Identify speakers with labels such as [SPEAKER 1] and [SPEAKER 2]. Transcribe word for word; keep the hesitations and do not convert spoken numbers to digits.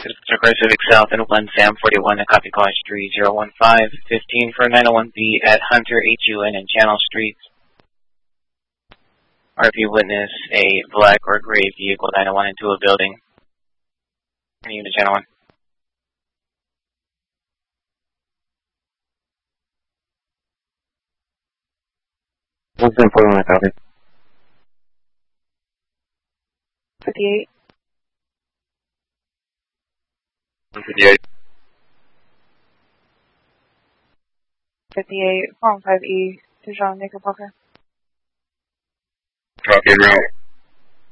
[SPEAKER 1] Car Civic South and one Sam forty-one to copy call three zero one five, fifteen for nine oh one B at Hunter H U N and Channel Street. R P witness a black or gray vehicle nine oh one into a building. Unit Channel one.
[SPEAKER 2] What's the important one, copy?
[SPEAKER 3] fifty-eight.
[SPEAKER 2] fifty-eight.
[SPEAKER 3] fifty-eight, four one five E, to John Nickel Parker.
[SPEAKER 2] Copy, route.